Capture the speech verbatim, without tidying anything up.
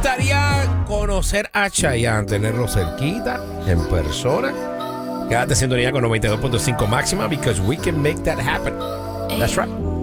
gustaría conocer a Chayanne, tenerlo cerquita, en persona? Quédate en sintonía con noventa y dos punto cinco máxima, because we can make that happen. That's right.